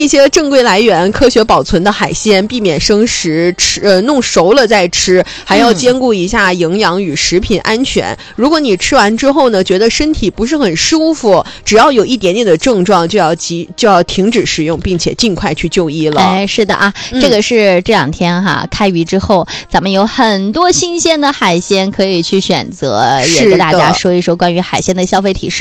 一些正规来源、科学保存的海鲜，避免生食，弄熟了再吃，还要兼顾一下营养与食品安全。如果你吃完之后呢，觉得身体不是很舒服，只要有一点点的症状，就要停止食用，并且尽快去就医了。 哎，是的啊，这个是这两天哈开渔之后，咱们有很多新鲜的海鲜可以去选择，也给大家说一说关于海鲜的消费提示。